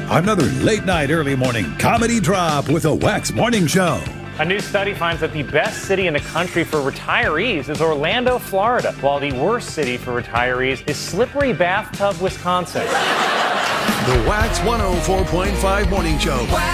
Another late night, early morning comedy drop with a Wax Morning Show. A new study finds that the best city in the country for retirees is Orlando, Florida, while the worst city for retirees is Slippery Bathtub, Wisconsin. The Wax 104.5 Morning Show.